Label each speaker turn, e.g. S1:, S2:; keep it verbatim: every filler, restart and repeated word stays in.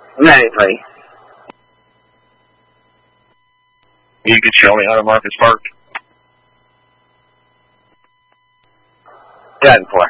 S1: ninety-three.
S2: You could show me how to mark it's parked.
S1: ten four.